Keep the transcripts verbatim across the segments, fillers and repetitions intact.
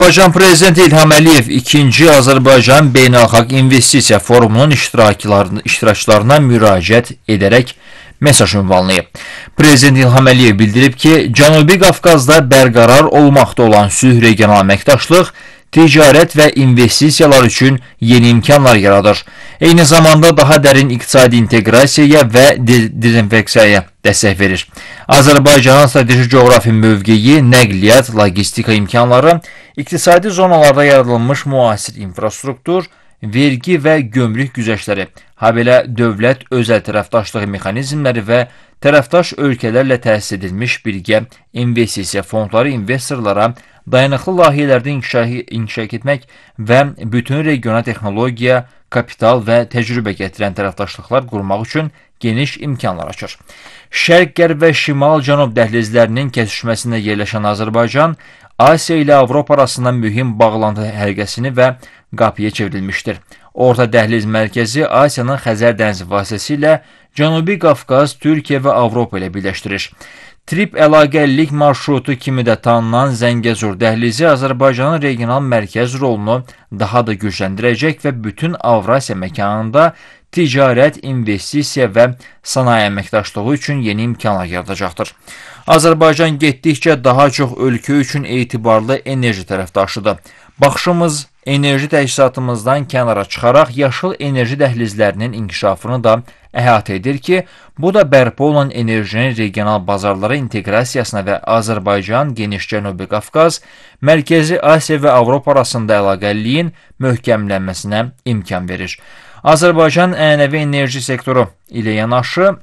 Azərbaycan Prezidenti İlham Əliyev ikinci Azərbaycan Beynəlxalq İnvestisiya Forumunun iştirakçılarına müraciət edərək mesaj ünvanlayıb. Prezident İlham Əliyev bildirib ki, Cənubi Qafqazda bərqərar olmaqda olan sülh regional əməkdaşlıq, ticarət və investisiyalar üçün yeni imkanlar yaradır. Eyni zamanda daha dərin iqtisadi inteqrasiyaya və dezinfeksiyaya dəstək verir. Azərbaycanın strateji coğrafi mövqeyi, nəqliyyat, logistika imkanları, iqtisadi zonalarda yaradılmış müasir infrastruktur, vergi və gömrük güzəştləri, habelə dövlət özəl tərəfdaşlığı mexanizmləri və tərəfdaş ölkələrlə təsis edilmiş birgə investisiya fondları investorlara dayanıqlı layihələrdə inkişaf etmək və bütün regiona texnologiya, kapital və təcrübə gətirən tərəfdaşlıqlar qurmaq üçün geniş imkanlar açır. Şərq-Qərb və Şimal-Cənub dəhlizlərinin kəsişməsində yerləşən Azərbaycan, Asiya ilə Avropa arasında mühüm bağlantı həlqəsini və qapıya çevrilmişdir. Orta dəhliz mərkəzi Asiyanın Xəzər dənizi vasitəsilə Cənubi Qafqaz, Türkiyə və Avropa ilə birləşdirir. Trip əlaqəlilik marşrutu kimi də tanınan Zəngəzur dəhlizi Azərbaycanın regional mərkəz rolunu daha da gücləndirəcək və bütün Avrasiya məkanında ticarət, investisiya və sənaye əməkdaşlığı üçün yeni imkanlar yaradacaqdır. Azərbaycan getdikcə daha çox ölkə üçün etibarlı enerji tərəfdaşıdır. Baxışımız enerji təchizatımızdan kənara çıxaraq yaşıl enerji dəhlizlərinin inkişafını da əhatə edir ki, bu da bərpa olan enerjinin regional bazarlara inteqrasiyasına və Azərbaycan, Geniş Cənubi Qafqaz, Mərkəzi Asiya və Avropa arasında əlaqəliyin möhkəmlənməsinə imkan verir. Azərbaycan ənənəvi enerji sektoru ilə yanaşı,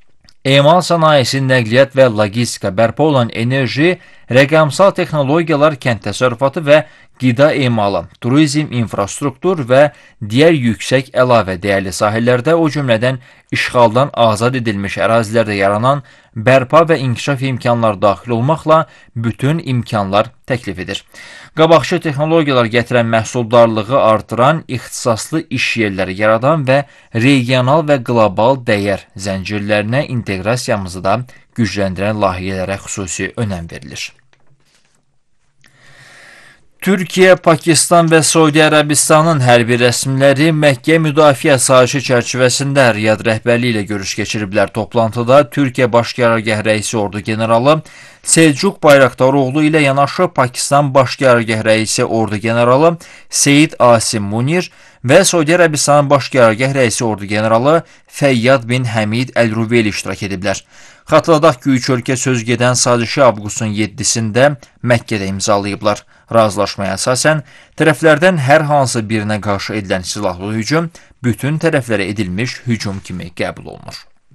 emal sənayesi, nəqliyyat və logistika bərpa olan enerji, rəqəmsal texnologiyalar, kənd təsərrüfatı və qida emalı, turizm, infrastruktur və digər yüksək əlavə dəyərli sahələrdə, o cümlədən işğaldan azad edilmiş ərazilərdə yaranan bərpa və inkişaf imkanlar daxil olmaqla bütün imkanlar təklif edir. Qabaqçı texnologiyalar gətirən məhsuldarlığı artıran, ixtisaslı iş yerləri yaradan və regional və qlobal dəyər zəncirlərinə inteqrasiyamızı da gücləndirən layihələrə xüsusi önəm verilir. Türkiyə, Pakistan və Səudi Ərəbistanın hərbi rəsmiləri Məkkə müdafiə sazişi çərçivəsində Riyad rəhbərliyi ilə görüş keçiriblər. Toplantıda Türkiyə Baş Qərargah rəisi ordu generalı Selcuq Bayraqdaroğlu ilə yanaşı Pakistan Baş Qərargah rəisi ordu generalı Seyid Asim Munir və Səudi Ərəbistanın Baş Qərargah rəisi ordu generalı Fəyyad bin Həmid Əl-Ruveyli iştirak ediblər. Xatırladaq ki, üç ölkə söz gedən sazişi avqustun yeddisində Məkkədə imzalayıblar. Razılaşmaya əsasən, tərəflərdən hər hansı birinə qarşı edilən silahlı hücum bütün tərəflərə edilmiş hücum kimi qəbul olunur.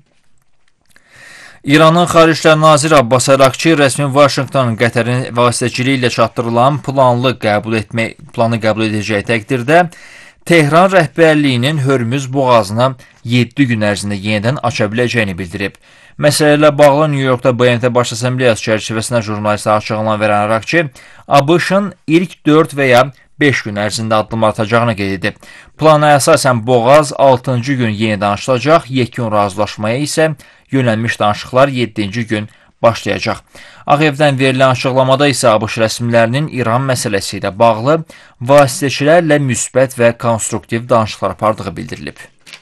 İranın Xariclər Naziri Abbas Əraqçı rəsmi Vaşinqtonun Qətərin vasitəçiliyi ilə çatdırılan planlı qəbul etmə, planı qəbul edəcəyi təqdirdə Tehran rəhbərliyinin Hörmüz boğazına yeddi gün ərzində yenidən aça biləcəyini bildirib. Məsələlə bağlı New Yorkda B M T Baş Assambleyası çərçivəsində jurnalistə açıqlama verən Əraqçı, ABŞ-ın ilk dörd və ya beş gün ərzində addım atacağını qeyd edib. Plana əsasən boğaz altıncı gün yenidən açılacaq, yekun razılaşmaya isə yönəlmiş danışıqlar yeddinci gün başlayacaq. Ağ Evdən verilən açıqlamada isə ABŞ rəsmilərinin İran məsələsi ilə bağlı vasitəçilərlə müsbət və konstruktiv danışıqlar apardığı bildirilib.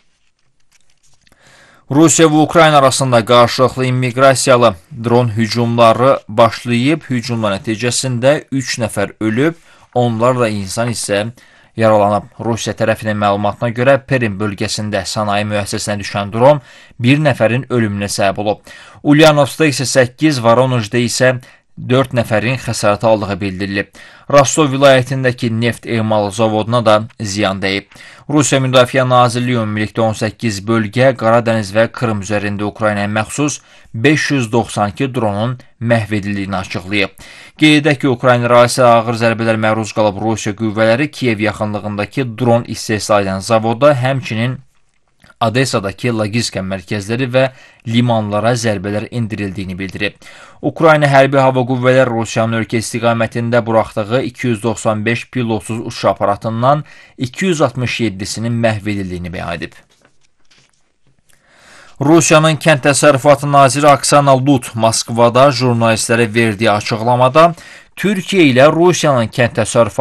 Rusiya və Ukrayna arasında qarşılıqlı immiqrasiyalı dron hücumları başlayıb, hücumlar nəticəsində üç nəfər ölüb, onlarla insan isə yaralanıb. Rusiya tərəfinin məlumatına görə Perin bölgəsində sənaye müəssisəsinə düşən dron bir nəfərin ölümünə səbəb olub. Ulyanovskda isə səkkiz, Voronejdə isə dörd nəfərin xəsarət aldığı bildirilib. Rostov vilayətindəki neft emal zavoduna da ziyan dəyib. Rusiya Müdafiə Nazirliyi ümumilikdə on səkkiz bölgə, Qaradəniz və Krım üzərində Ukraynaya məxsus beş yüz doxsan iki dronun məhv edildiyini açıqlayıb. Qeyd edək ki, Ukrayna ərazisi ağır zərbələr məruz qalıb. Rusiya qüvvələri Kiyev yaxınlığındakı dron istehsal edən zavoda, həmçinin Odessadakı logistika mərkəzləri və limanlara zərbələr endirildiyini bildirib. Ukrayna hərbi hava qüvvələri Rusiyanın ölkə istiqamətində buraxdığı iki yüz doxsan beş pilotsuz uçuş aparatından iki yüz altmış yeddisinin məhv edildiyini bəyan edib. Rusiyanın Kənd Təsərrüfatı Naziri Oksana Lut Moskvada jurnalistlərə verdiyi açıqlamada Türkiyə ilə Rusiyanın kənd təsərrüfatı